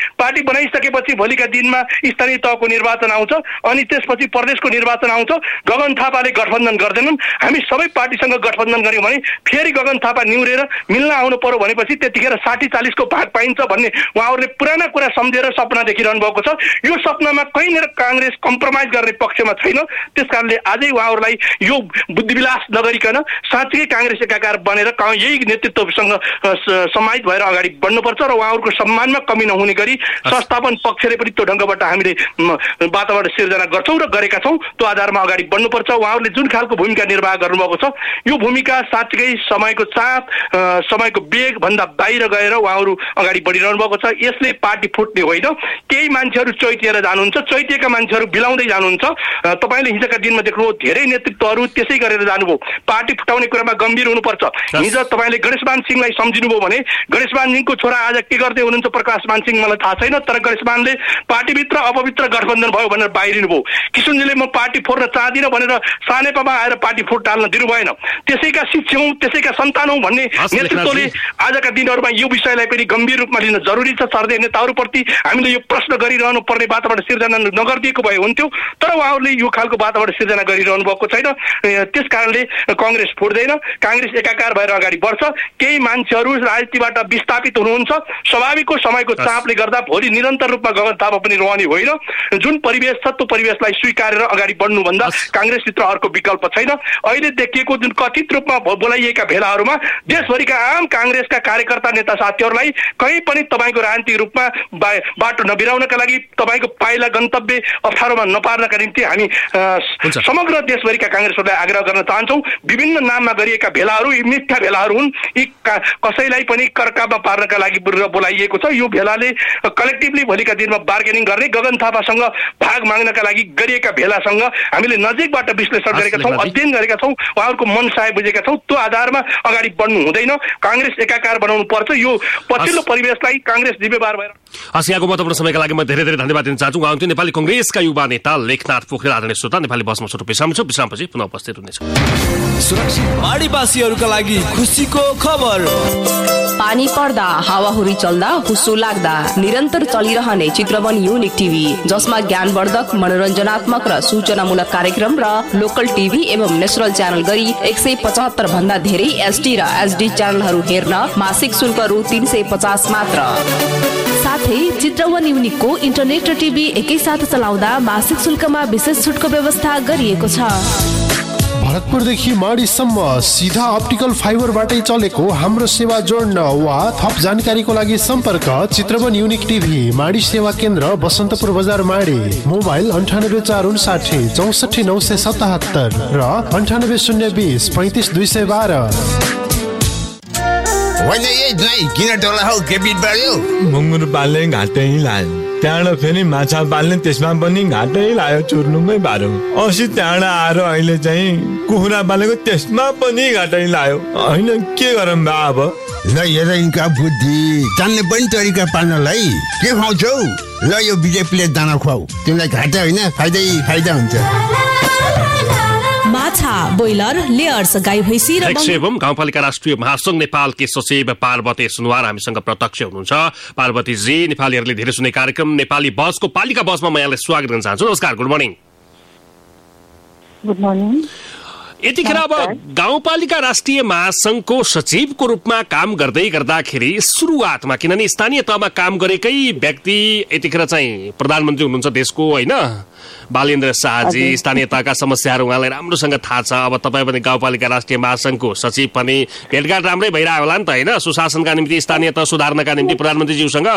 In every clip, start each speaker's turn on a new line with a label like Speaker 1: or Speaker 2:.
Speaker 1: Party बनाइसकेपछि भोलिका दिनमा स्थानीय तहको निर्वाचन आउँछ अनि त्यसपछि प्रदेशको निर्वाचन आउँछ। गगन थापाले गठबन्धन गर्दैनन्, हामी सबै पार्टीसँग गठबन्धन गर्यौँ भने फेरि गगन थापा निहुरेर मिल्न आउनु पर्यो भनेपछि त्यतिखेर 60-40 को भाग पाइन्छ भन्ने उहाँहरूले पुराना कुरा सम्झेर सपना देखिरहनु भएको छ। यो सपनामा कहीँनिर काङ्ग्रेस कम्प्रोमाइज गर्ने पक्षमा छैन। त्यसकारणले आजै उहाँहरूलाई यो बुद्धिविलास नगरिकन साँच्चै काङ्ग्रेस एकाकार बनेर यही नेतृत्वसँग समाहित भएर अगाडि बढ्नुपर्छ र उहाँहरूको सम्मानमा कमी नहुने गरी संस्थापन पक्षले पनि त्यो ढङ्गबाट हामीले वातावरण सिर्जना गर्छौँ र गरेका छौँ। त्यो आधारमा अगाडि बढ्नुपर्छ। उहाँहरूले जुन खालको भूमिका निर्वाह गर्नुभएको छ यो भूमिका साँच्चै समयको चाप समयको वेग भन्दा बाहिर गएर उहाँहरू अगाडि बढिरहनु भएको छ। यसले पार्टी फुट्ने होइन। केही मान्छेहरू चैतिएर जानुहुन्छ, चैतिएका मान्छेहरू बिलाउँदै जानुहुन्छ। तपाईँले हिजोका दिनमा देख्नुभयो धेरै नेतृत्वहरू त्यसै गरेर जानुभयो। पार्टी फुटाउने कुरामा गम्भीर हुनुपर्छ। हिजो तपाईँले गणेशमान सिंहलाई सम्झिनुभयो भने गणेशमान सिंहको छोरा आज के गर्दै हुनुहुन्छ प्रकाशमान सिंह मलाई थाहा छैन, तर गणेशमानले पार्टीभित्र अपवित्र गठबन्धन भयो भनेर बाहिरिनु भयो। किशुनजीले म पार्टी फोड्न चाहदिनँ भनेर सानेपामा आएर पार्टी फुट टाल्न दिनु भएन। त्यसैका शिक्षक हौँ, त्यसैका सन्तान हौँ भन्ने नेतृत्वले आजका दिनहरूमा यो विषयलाई पनि गम्भीर रूपमा लिन जरुरी छ। सर्दै नेताहरूप्रति हामीले यो प्रश्न गरिरहनु पर्ने वातावरण सिर्जना नगरिदिएको भए हुन्थ्यो, तर उहाँहरूले यो खालको वातावरण सिर्जना गरिरहनु भएको छैन। त्यस कारणले काङ्ग्रेस फुट्दैन, काङ्ग्रेस एकाकार भएर अगाडि बढ्छ। केही मान्छेहरू राजनीतिबाट विस्थापित हुनुहुन्छ। स्वाभाविक समयको चापले गर्दा भोलि निरन्तर रूपमा गगन थापा पनि रहने होइन। जुन परिवेश छ त्यो परिवेशलाई स्वीकारेर अगाडि बढ्नुभन्दा काङ्ग्रेसभित्र अर्को विकल्प छैन। अहिले देखिएको जुन कथित रूपमा बोलाइएका भेलाहरूमा देशभरिका आम काङ्ग्रेसका कार्यकर्ता नेता साथीहरूलाई कहीँ पनि तपाईँको राजनीतिक रूपमा बाटो नबिराउनका लागि, तपाईँको पाइला गन्तव्य अप्ठ्यारोमा नपार्नका निम्ति हामी समग्र देशभरिका काङ्ग्रेसहरूलाई आग्रह गर्न चाहन्छौँ। विभिन्न नाममा गरिएका भेलाहरू यी मिथ्या भेलाहरू हुन्। यी कसैलाई पनि कर्कामा पार्नका लागि बोलाइएको छ। यो भेलाले कलेक्टिभली भोलिका दिनमा बार्गेनिङ गर्ने, गगन थापासँग भाग माग्नका लागि गरिएका भेलासँग हामीले नजिकबाट विश्लेषण गरेका छौँ, अध्ययन गरेका छौँ, उहाँहरूको मनसाय बुझेका छौँ। त्यो आधारमा अगाडि बढ्नु हुँदैन। काङ्ग्रेस एकाकार बनाउनु पर्छ। यो पछिल्लो परिवेशलाई काङ्ग्रेस जिम्मेवार भएर
Speaker 2: यहाँको महत्त्वपूर्ण समयका लागि म धेरै धेरै धन्यवाद दिन चाहन्छु। उहाँ हुनुहुन्थ्यो नेपाली काङ्ग्रेसका युवा नेता लेखनाथ पोखरेल। आदरणीय श्रोता, नेपाली बसमा छोटो विश्राम छ। विश्रामपछि पुनः उपस्थित हुनेछ।
Speaker 3: सुरक्षित बाढीवासीहरूका लागि खुसीको खबर।
Speaker 4: पानी पर्दा, हावाहुरी चल्दा, हुस्सो लाग्दा निरन्तर चलिरहने चित्रवन युनिक टिभी, जसमा ज्ञानवर्धक, मनोरञ्जनात्मक र सूचनामूलक कार्यक्रम र लोकल टिभी एवं नेशनल च्यानल गरी 175 भन्दा धेरै एसडी र एसडी च्यानलहरू हेर्न मासिक शुल्क रु 350 मात्र। साथै चित्रवन युनिकको इन्टरनेट र टिभी एकैसाथ चलाउँदा मासिक शुल्कमा विशेष छुटको व्यवस्था गरिएको छ।
Speaker 5: भरतपुरदेखि माडीसम्म सिधा अप्टिकल फाइबरबाटै चलेको हाम्रो सेवा जोड्न वा थप जानकारीको लागि सम्पर्क चित्रवन युनिक टिभी, माडी सेवा केन्द्र, बसन्तपुर बजार, माडी। मोबाइल 98 459 64 977 र 98 020 35 212।
Speaker 6: किन टोला हौ के बिट बढ्यो?
Speaker 7: मुङ्गुर पाल्ने घाटै लाग्यो, त्यहाँबाट फेरि माछा पाल्ने त्यसमा पनि घाटै लाग्यो, चुर्नुमै बाह्रो। अस्ति त्यहाँबाट आएर अहिले चाहिँ कुखुरा पालेको त्यसमा पनि घाटै लाग्यो। होइन के गरौँ बा अब?
Speaker 6: ल हेर यिनका बुद्धि, जान्ने पनि तरिका पाल्नलाई के खुवाउँछौ? ल यो बिजेपीले दाना खुवाऊ, तिमीलाई घाटा होइन फाइदै फाइदा हुन्छ।
Speaker 8: माछा, ब्रोइलर, लेयर्स, गाई भैँसी र
Speaker 2: गाउँपालिका राष्ट्रिय महासंघ नेपालकी सचिव पार्वती सुनवार हामीसँग प्रत्यक्ष हुनुहुन्छ। पार्वतीजी, नेपालीहरूले धेरै सुन्ने कार्यक्रम नेपाली बसको पालिका बसमा म यहाँलाई स्वागत गर्न चाहन्छु। नमस्कार, गुड मर्निङ।
Speaker 9: Good morning.
Speaker 2: यतिखेर अब गाउँपालिका राष्ट्रिय महासंघको सचिवको रूपमा काम गर्दै गर्दाखेरि सुरुवातमा, किनभने स्थानीय तहमा काम गरेकै व्यक्ति यतिखेर चाहिँ प्रधानमन्त्री हुनुहुन्छ देशको, होइन? बालेन्द्र शाहजी, स्थानीय तहका समस्याहरू उहाँलाई राम्रोसँग थाहा छ। अब तपाईँ पनि गाउँपालिका राष्ट्रिय महासंघको सचिव पनि भेटघाट राम्रै भइरहेको होला नि त, होइन? सुशासनका निम्ति, स्थानीय तह सुधार्नका निम्ति प्रधानमन्त्रीज्यूसँग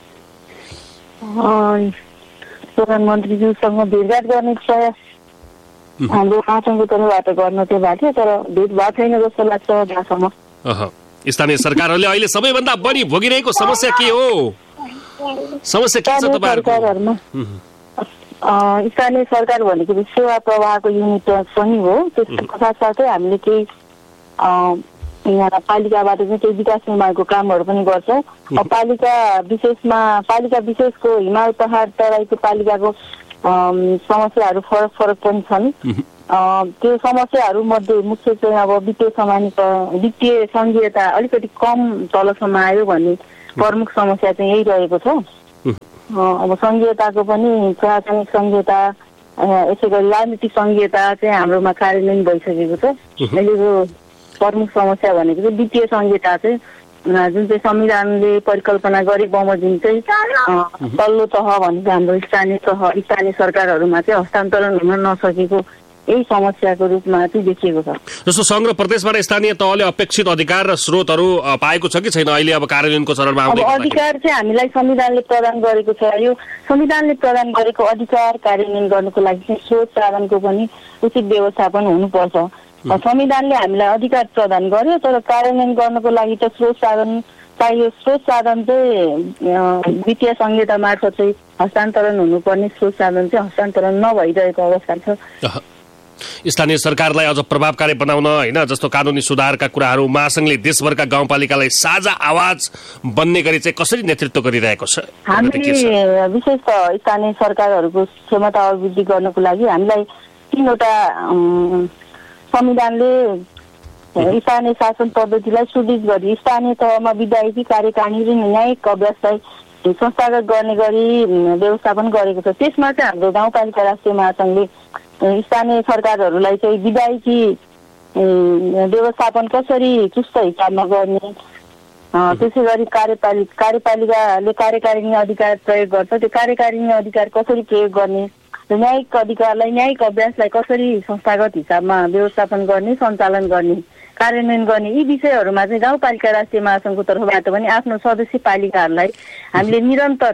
Speaker 9: प्रधानमन्त्रीज्यूसँग भेटघाट गर्ने प्रयास हाम्रो महासंघको तर्फबाट गर्न त्यो भएको थियो, तर भेट भएको छैन जस्तो लाग्छ जहाँसम्म।
Speaker 2: स्थानीय सरकारहरूले अहिले सबैभन्दा बढी भोगिरहेको समस्या के हो? समस्या के छ तपाईँहरुको?
Speaker 9: स्थानीय सरकार भनेको सेवा प्रवाहको युनिट पनि हो। त्यसको साथसाथै हामीले केही यहाँ पालिकाबाट चाहिँ केही विकास निर्माणको कामहरू पनि गर्छौँ। पालिका विशेषको हिमाल पहाड तराईको पालिकाको समस्याहरू फरक फरक पनि छन्। त्यो समस्याहरू मध्ये मुख्य चाहिँ अब वित्तीय सङ्घीयता अलिकति कम तलसम्म आयो भन्ने प्रमुख समस्या चाहिँ यही रहेको छ। अब सङ्घीयताको पनि प्रशासनिक सङ्घीयता यसै गरी राजनीतिक सङ्घीयता चाहिँ हाम्रोमा कार्यान्वयन भइसकेको छ। अहिलेको प्रमुख समस्या भनेको चाहिँ वित्तीय सङ्घीयता चाहिँ जुन चाहिँ संविधानले परिकल्पना गरे बमोजिम चाहिँ तल्लो तह भनेको हाम्रो स्थानीय सरकारहरूमा चाहिँ हस्तान्तरण हुन नसकेको यही समस्याको रूपमा चाहिँ देखिएको छ।
Speaker 2: जस्तो सङ्घ र प्रदेशबाट स्थानीय तहले अपेक्षित अधिकार र स्रोतहरू पाएको छ कि छैन अहिले अब कार्यान्वयनको चरणमा आउँदै?
Speaker 9: अधिकार चाहिँ हामीलाई संविधानले प्रदान गरेको छ। यो संविधानले प्रदान गरेको अधिकार कार्यान्वयन गर्नुको लागि चाहिँ स्रोत साधनको पनि उचित व्यवस्थापन हुनुपर्छ। संविधानले हामीलाई अधिकार प्रदान गर्यो तर कार्यान्वयन गर्नको लागि त स्रोत साधन चाहियो। स्रोत साधन चाहिँ वित्तीय संहिता मार्फत चाहिँ हस्तान्तरण हुनुपर्ने स्रोत साधन चाहिँ हस्तान्तरण नभइरहेको अवस्था छ।
Speaker 2: स्थानीय सरकारलाई अझ प्रभावकारी बनाउन होइन जस्तो कानुनी सुधारका कुराहरू महासङ्घले देशभरका गाउँपालिकालाई साझा आवाज बन्ने गरी चाहिँ कसरी नेतृत्व गरिरहेको छ?
Speaker 9: हामीले विशेष त स्थानीय सरकारहरूको क्षमता अभिवृद्धि गर्नको लागि हामीलाई 3वटा संविधानले स्थानीय शासन पद्धतिलाई सुदृढ गरी स्थानीय तहमा विधायकी कार्यकारिणी र न्यायिक अभ्यासलाई संस्थागत गर्ने गरी व्यवस्थापन गरेको छ। त्यसमा चाहिँ हाम्रो गाउँपालिका राष्ट्रिय महासङ्घले स्थानीय सरकारहरूलाई चाहिँ विधायकी व्यवस्थापन कसरी चुस्त हिसाबमा गर्ने, त्यसै गरी कार्यपालिकाले कार्यकारिणी अधिकार प्रयोग गर्छ त्यो कार्यकारिणी अधिकार कसरी प्रयोग गर्ने, न्यायिक अधिकारलाई न्यायिक अभ्यासलाई कसरी संस्थागत हिसाबमा व्यवस्थापन गर्ने, सञ्चालन गर्ने, कार्यान्वयन गर्ने, यी विषयहरूमा चाहिँ गाउँपालिका राष्ट्रिय महासङ्घको तर्फबाट पनि आफ्नो सदस्य पालिकाहरूलाई हामीले निरन्तर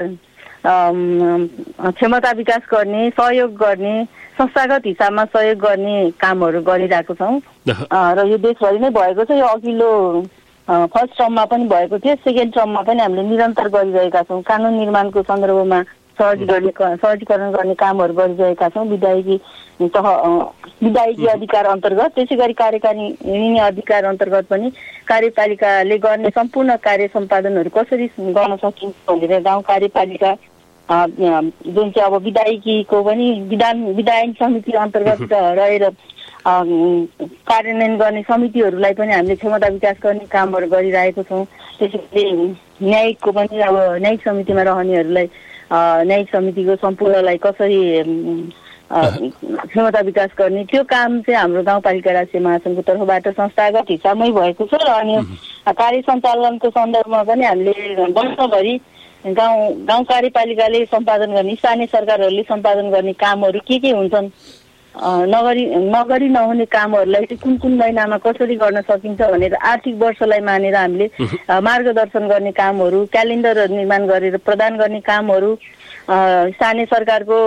Speaker 9: क्षमता विकास गर्ने, सहयोग गर्ने, संस्थागत हिसाबमा सहयोग गर्ने कामहरू गरिरहेको छौँ र यो देशभरि नै भएको छ। यो अघिल्लो फर्स्ट टर्ममा पनि भएको थियो, सेकेन्ड टर्ममा पनि हामीले निरन्तर गरिरहेका छौँ। कानुन निर्माणको सन्दर्भमा सहजीकरण गर्ने कामहरू गरिरहेका छौँ विधायकी अधिकार अन्तर्गत। त्यसै गरी कार्यकारिणी अधिकार अन्तर्गत पनि कार्यपालिकाले गर्ने सम्पूर्ण कार्य सम्पादनहरू कसरी गर्न सकिन्छ भनेर गाउँ कार्यपालिका जुन चाहिँ अब विधायकीको पनि विधायन समिति अन्तर्गत रहेर कार्यान्वयन गर्ने समितिहरूलाई पनि हामीले क्षमता विकास गर्ने कामहरू गरिरहेको छौँ। त्यसैले न्यायिकको पनि अब न्यायिक समितिमा रहनेहरूलाई न्यायिक समितिको सम्पूर्णलाई कसरी क्षमता विकास गर्ने त्यो काम चाहिँ हाम्रो गाउँपालिका राष्ट्रिय महासङ्घको तर्फबाट संस्थागत हिसाबमै भएको छ। र अनि कार्य सञ्चालनको सन्दर्भमा पनि हामीले वर्षभरि गाउँ कार्यपालिकाले सम्पादन गर्ने, स्थानीय सरकारहरूले सम्पादन गर्ने कामहरू के हुन्छन्, नगरी नहुने कामहरूलाई चाहिँ कुन महिनामा कसरी गर्न सकिन्छ भनेर आर्थिक वर्षलाई मानेर हामीले मार्गदर्शन गर्ने कामहरू, क्यालेन्डरहरू निर्माण गरेर प्रदान गर्ने कामहरू, स्थानीय सरकारको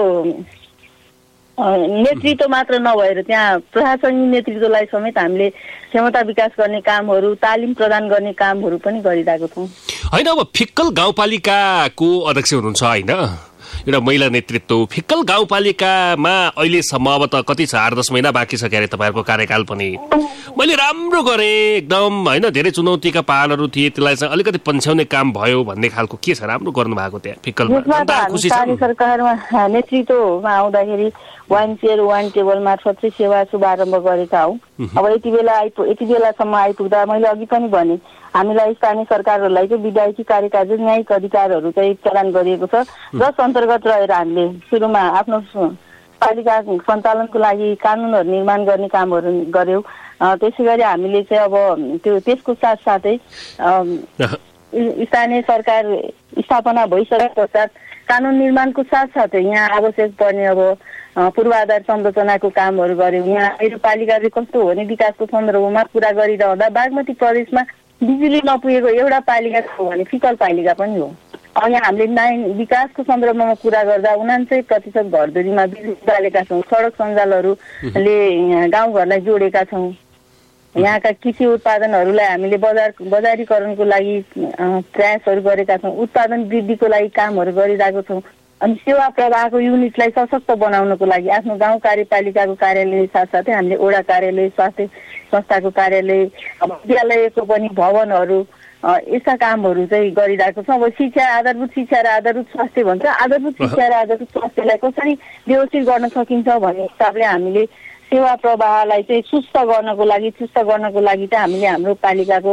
Speaker 9: नेतृत्व मात्र नभएर त्यहाँ प्रशासनिक नेतृत्वलाई समेत हामीले क्षमता विकास गर्ने कामहरू, तालिम प्रदान गर्ने कामहरू पनि गरिरहेको छौँ।
Speaker 2: होइन अब फिक्कल गाउँपालिकाको अध्यक्ष हुनुहुन्छ होइन, एउटा महिला नेतृत्व फिक्कल गाउँपालिकामा अहिलेसम्म अब त कति छ 8-10 महिना बाँकी छ क्यारे तपाईँहरूको कार्यकाल पनि। मैले राम्रो गरेँ एकदम होइन, धेरै चुनौतीका पहाडहरू थिए त्यसलाई चाहिँ अलिकति पन्छ्याउने काम भयो भन्ने खालको के छ राम्रो गर्नु भएको त्यहाँ फिक्कलमा?
Speaker 9: स्थानीय सरकारमा नेतृत्वमा आउँदाखेरि वान चेयर वान टेबल मार्फत चाहिँ सेवा शुभारम्भ गरेका हौ। अब यति बेलासम्म आइपुग्दा मैले अघि पनि भने हामीलाई स्थानीय सरकारहरूलाई चाहिँ विधायकी कार्यकाल न्यायिक अधिकारहरू चाहिँ प्रदान गरिएको छ, जस अन्तर्गत रहेर हामीले सुरुमा आफ्नो पालिका सञ्चालनको लागि कानुनहरू निर्माण गर्ने कामहरू गर्यौँ। त्यसै गरी हामीले चाहिँ अब त्यसको साथसाथै स्थानीय सरकार स्थापना भइसके पश्चात कानुन निर्माणको साथसाथै यहाँ आवश्यक पर्ने अब पूर्वाधार संरचनाको कामहरू गर्यौँ। यहाँ मेरो पालिका चाहिँ कस्तो हो भने विकासको सन्दर्भमा कुरा गरिरहँदा बागमती प्रदेशमा बिजुली नपुगेको एउटा पालिका छ भने फिक्कल पालिका पनि हो। यहाँ हामीले विकासको सन्दर्भमा कुरा गर्दा 99% घरधुरीमा बिजुली बालेका छौँ, सडक सञ्जालहरूले गाउँघरलाई जोडेका छौँ। यहाँका कृषि उत्पादनहरूलाई हामीले बजारीकरणको लागि प्रयासहरू गरेका छौँ, उत्पादन वृद्धिको लागि कामहरू गरिरहेको छौँ। अनि सेवा प्रवाहको युनिटलाई सशक्त बनाउनको लागि आफ्नो गाउँ कार्यपालिकाको कार्यालय साथसाथै हामीले वडा कार्यालय, स्वास्थ्य संस्थाको कार्यालय, विद्यालयको पनि भवनहरू यस्ता कामहरू चाहिँ गरिरहेको छौँ। अब शिक्षा, आधारभूत शिक्षा र आधारभूत स्वास्थ्य भन्छ, आधारभूत शिक्षा र आधारभूत स्वास्थ्यलाई कसरी व्यवस्थित गर्न सकिन्छ भन्ने हिसाबले हामीले सेवा प्रवाहलाई चाहिँ चुस्त गर्नको लागि चाहिँ हामीले हाम्रो पालिकाको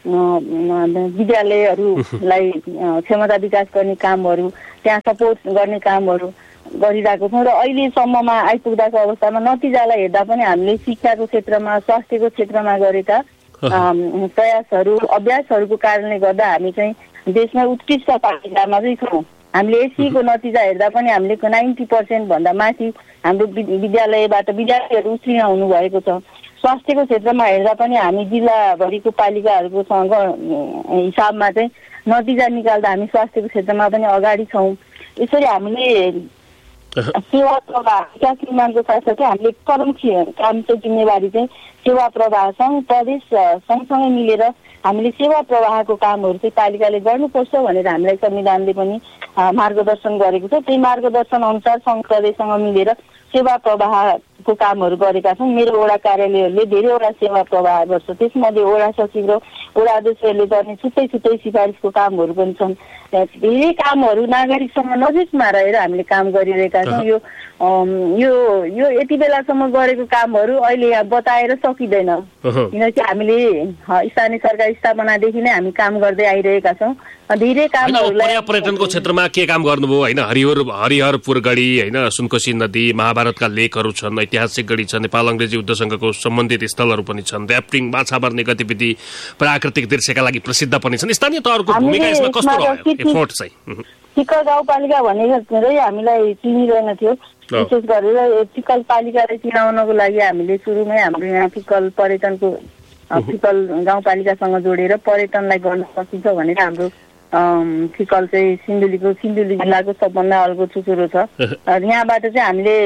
Speaker 9: विद्यालयहरूलाई क्षमता विकास गर्ने कामहरू, त्यहाँ सपोर्ट गर्ने कामहरू गरिरहेको छौँ र अहिलेसम्ममा आइपुग्दाको अवस्थामा नतिजालाई हेर्दा पनि हामीले शिक्षाको क्षेत्रमा, स्वास्थ्यको क्षेत्रमा गरेका प्रयासहरू, अभ्यासहरूको कारणले गर्दा हामी चाहिँ देशमा उत्कृष्ट पालिकामा चाहिँ छौँ। हामीले एससीको नतिजा हेर्दा पनि हामीले 90% भन्दा माथि हाम्रो विद्यालयबाट विद्यार्थीहरू उत्तीर्ण हुनुभएको छ। स्वास्थ्यको क्षेत्रमा हेर्दा पनि हामी जिल्लाभरिको पालिकाहरूको हिसाबमा चाहिँ नतिजा निकाल्दा हामी स्वास्थ्यको क्षेत्रमा पनि अगाडि छौँ। यसरी हामीले सेवा प्रवाह विकास निर्माणको साथसाथै हामीले प्रमुख काम चाहिँ जिम्मेवारी चाहिँ सेवा प्रवाह प्रदेश सँगसँगै मिलेर हामीले सेवा प्रवाहको कामहरू चाहिँ पालिकाले गर्नुपर्छ भनेर हामीलाई संविधानले पनि मार्गदर्शन गरेको छ। त्यही मार्गदर्शन अनुसार सङ्घ प्रदेशसँग मिलेर सेवा प्रवाहको कामहरू गरेका छौँ। मेरो वडा कार्यालयहरूले धेरैवटा सेवा प्रवाह गर्छ। त्यसमध्ये वडा सचिव र वडा अध्यक्षहरूले गर्ने छुट्टै छुट्टै सिफारिसको कामहरू पनि छन्। धेरै कामहरू नागरिकसँग नजिकमा रहेर हामीले काम गरिरहेका छौँ। यो यति बेलासम्म गरेको कामहरू अहिले यहाँ बताएर सकिँदैन, किनकि हामीले स्थानीय सरकार स्थापनादेखि नै हामी काम गर्दै आइरहेका छौँ। धेरै कामहरूलाई
Speaker 2: पर्यटनको क्षेत्रमा के काम गर्नुभयो होइन? हरिहरपुर गढी होइन, सुनकोशी नदी, महाभारतका लेखहरू छन्, ऐतिहासिक गढी छ, नेपाल अङ्ग्रेजी युद्ध सङ्घको सम्बन्धित स्थलहरू पनि छन्, ऱ्याफ्टिङ, माछा मार्ने गतिविधि, प्राकृतिक दृश्यका लागि प्रसिद्ध पनि छन्। स्थानीय तहहरूको भूमिका यसमा कस्तो रह्यो? एफोर्ट चाहिँ
Speaker 9: चिकल गाउँपालिका भनेको चाहिँ हामीलाई चिनिँदैन थियो। विशेष गरेर चिकल पालिकालाई चिनाउनको लागि हामीले सुरुमै हाम्रो यहाँ फिकल पर्यटनको फिकल गाउँपालिकासँग जोडेर पर्यटनलाई गर्न सकिन्छ भनेर हाम्रो फिकल चाहिँ सिन्धुली जिल्लाको सबभन्दा अल्गो चुचुरो छ। यहाँबाट चाहिँ हामीले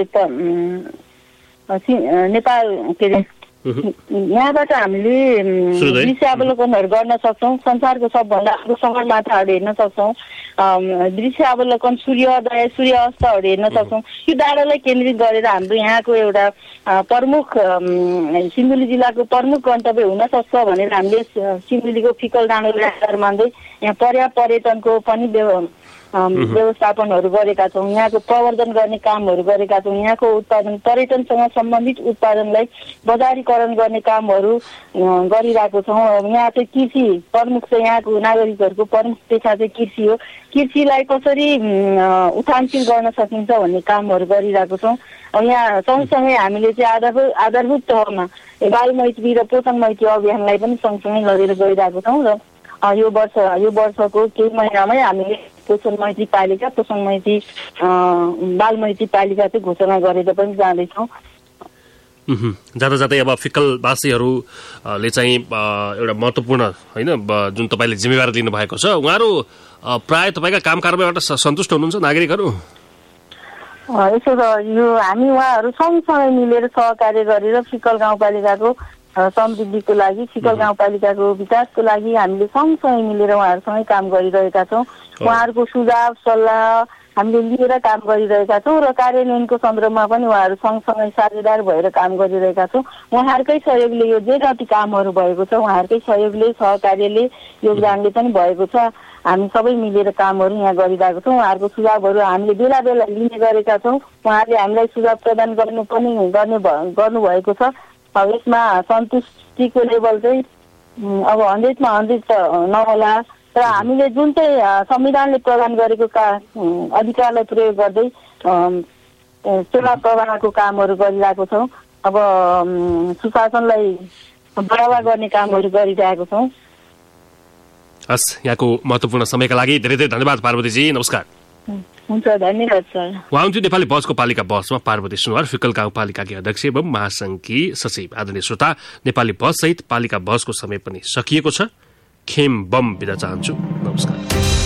Speaker 9: नेपाल के अरे यहाँबाट हामीले दृश्यावलोकनहरू गर्न सक्छौँ। संसारको सबभन्दा अग्लो सगरमाथाहरू हेर्न सक्छौँ। दृश्यावलोकन, सूर्योदय, सूर्यास्तहरू हेर्न सक्छौँ। यो डाँडालाई केन्द्रित गरेर हाम्रो यहाँको एउटा प्रमुख सिन्धुली जिल्लाको प्रमुख गन्तव्य हुन सक्छ भनेर हामीले सिन्धुलीको फिकल डाँडालाई आधार मान्दै यहाँ पर्याप्त पर्यटनको पनि व्यवस्थापनहरू गरेका छौँ। यहाँको प्रवर्धन गर्ने कामहरू गरेका छौँ। यहाँको उत्पादन, पर्यटनसँग सम्बन्धित उत्पादनलाई बजारीकरण गर्ने कामहरू गरिरहेको छौँ। यहाँ चाहिँ कृषि प्रमुख चाहिँ यहाँको नागरिकहरूको प्रमुख पेसा चाहिँ कृषि हो। कृषिलाई कसरी उठानशील गर्न सकिन्छ भन्ने कामहरू गरिरहेको छौँ। यहाँ सँगसँगै हामीले चाहिँ आधारभूत तहमा बाल मैत्री र पोषण मैत्री अभियानलाई पनि सँगसँगै लगेर गइरहेको छौँ। र यो वर्षको केही महिनामै हामीले पोषण मैत्री पालिका, पोषण मैत्री बाल मैत्री पालिका चाहिँ घोषणा गरेर पनि जाँदैछौँ।
Speaker 2: जाँदा जाँदै अब फिक्कलवासीहरूले चाहिँ एउटा महत्त्वपूर्ण होइन जुन तपाईँले जिम्मेवारी लिनुभएको छ, उहाँहरू प्राय तपाईँका काम कारबाहीबाट सन्तुष्ट हुनुहुन्छ नागरिकहरू?
Speaker 9: यसो त यो हामी उहाँहरू सँगसँगै मिलेर सहकार्य गरेर फिक्कल गाउँपालिकाको समृद्धिको लागि, फिक्कल गाउँपालिकाको विकासको लागि हामीले सँगसँगै मिलेर उहाँहरूसँगै काम गरिरहेका छौँ। उहाँहरूको सुझाव सल्लाह हामीले लिएर काम गरिरहेका छौँ र कार्यान्वयनको सन्दर्भमा पनि उहाँहरू सँगसँगै साझेदार भएर काम गरिरहेका छौँ। उहाँहरूकै सहयोगले यो जे जति कामहरू भएको छ उहाँहरूकै सहयोगले, सहकार्यले, योगदानले पनि भएको छ। हामी सबै मिलेर कामहरू यहाँ गरिरहेको छौँ। उहाँहरूको सुझावहरू हामीले बेला बेला लिने गरेका छौँ। उहाँहरूले हामीलाई सुझाव प्रदान गर्नुभएको छ। यसमा सन्तुष्टिको लेभल चाहिँ अब 100मा 100 त नहोला, र हामीले जुन चाहिँ संविधानले प्रदान गरेको अधिकारलाई प्रयोग गर्दै सेवा प्रवाहको कामहरू गरिरहेको छौँ। अब सुशासनलाई बढावा गर्ने कामहरू गरिरहेको छौँ।
Speaker 2: हस्, यहाँको महत्त्वपूर्ण समयका लागि धेरै धेरै धन्यवाद पार्वतीजी। नमस्कार।
Speaker 9: हुन्छ, धन्यवाद सर।
Speaker 2: उहाँ हुन्थ्यो नेपाली बसको पालिका बसमा पार्वती सुनवार, फिक्कल गाउँपालिकाकी अध्यक्ष एवं महासङ्घकी सचिव। आदरणीय श्रोता, नेपाली बस सहित पालिका बसको समय पनि सकिएको छ। खेम बम बिदा चाहन्छु। नमस्कार।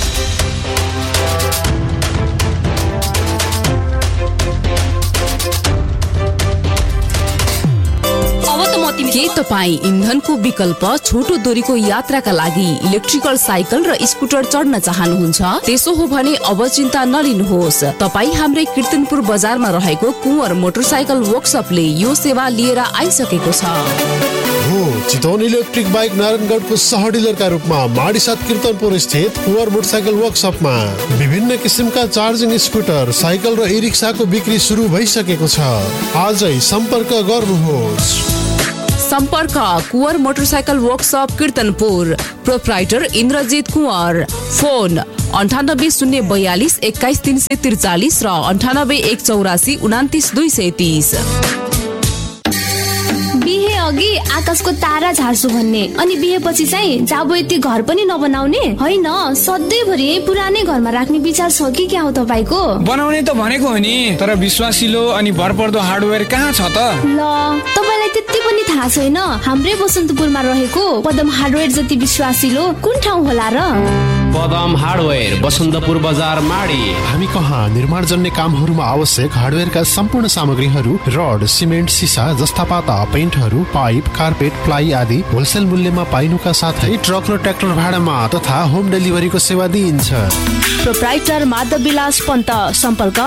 Speaker 8: के तपाईँ इन्धनको विकल्प, छोटो दूरीको यात्राका लागि इलेक्ट्रिकल साइकल र स्कुटर चढ्न चाहनुहुन्छ? त्यसो हो भने अब चिन्ता नलिनुहोस्। तपाईँ हाम्रै कीर्तनपुर बजारमा रहेको कुँवर मोटरसाइकल वर्कसपले यो सेवा लिएर आइसकेको छ।
Speaker 5: चितवन इलेक्ट्रिक बाइक नारायणगढको सह डिलरका रूपमा माडीसाथ कीर्तनपुर स्थित कुँवर मोटरसाइकल वर्कसपमा विभिन्न किसिमका चार्जिङ स्कुटर, साइकल र ई रिक्साको बिक्री सुरु भइसकेको छ। आजै सम्पर्क गर्नुहोस्।
Speaker 8: सम्पर्क Kunwar motorcycle workshop कीर्तनपुर, proprietor Indrajit Kunwar. Phone 98 042 21 343 र 98 184 29 230।
Speaker 10: बिहे अघि आकाशको तारा झार्छु भन्ने अनि बिहेपछि चाहिँ जाबो यति घर पनि नबनाउने होइन, सधैँभरि पुरानै घरमा राख्ने विचार छ कि क्या हो तपाईँको?
Speaker 11: बनाउने त भनेको हो नि, तर विश्वासिलो अनि भरपर्दो हार्डवेयर कहाँ छ त?
Speaker 10: ल तपाईँलाई त्यति पनि थाहा छैन? हाम्रै बसन्तपुरमा रहेको पदम हार्डवेयर जति विश्वासिलो कुन ठाउँ होला र?
Speaker 12: पदम हार्डवेयर, बसन्तपुर बजार, माडी।
Speaker 5: हामी कहाँ निर्माण जन्य कामहरूमा आवश्यक हार्डवेयरका सम्पूर्ण सामग्रीहरू, रड, सिमेन्ट, सिसा, जस्ता पाता, पेन्टहरू, पाइप, कार्पेट, प्लाई आदि होलसेल मूल्यमा पाइनुका साथै ट्रक र ट्र्याक्टर भाडामा तथा होम डेलिभरीको सेवा दिइन्छ।
Speaker 10: प्रोप्राइटर माधव विलास पन्त, सम्पर्क